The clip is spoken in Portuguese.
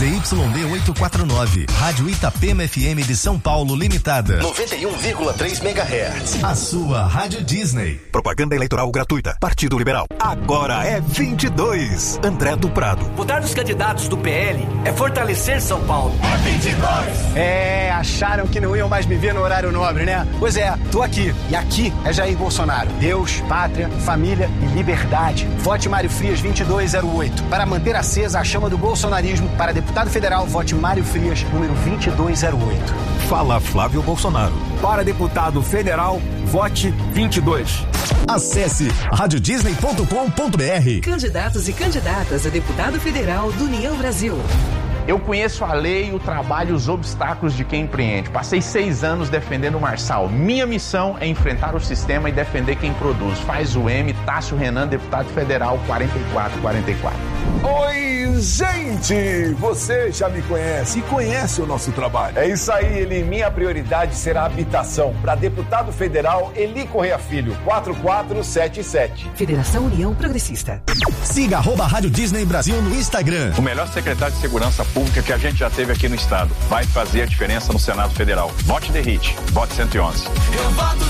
ZYD 849, Rádio Itapema FM de São Paulo Limitada, 91,3 MHz. A sua Rádio Disney. Propaganda eleitoral gratuita. Partido Liberal. Agora é 22. André do Prado. Votar nos candidatos do PL é fortalecer São Paulo. É 22. Acharam que não iam mais me ver no horário nobre, né? Pois é, tô aqui. E aqui é Jair Bolsonaro. Deus, pátria, família e liberdade. Vote Mário Frias 2208. Para manter acesa a chama do bolsonarismo, para deputado federal, vote Mário Frias, número 2208. Fala Flávio Bolsonaro. Para deputado federal, vote 22. Acesse radiodisney.com.br. Candidatos e candidatas a deputado federal do União Brasil. Eu conheço a lei, o trabalho e os obstáculos de quem empreende. Passei 6 anos defendendo o Marçal. Minha missão é enfrentar o sistema e defender quem produz. Faz o M, Tássio Renan, deputado federal 4444. Oi, gente! Você já me conhece e conhece o nosso trabalho. É isso aí, Eli. Minha prioridade será a habitação. Para deputado federal, Eli Correia Filho, 4477. Federação União Progressista. Siga @Rádio Disney Brasil no Instagram. O melhor secretário de Segurança Pública que a gente já teve aqui no estado. Vai fazer a diferença no Senado Federal. Vote The Hit. Vote 111. Eu voto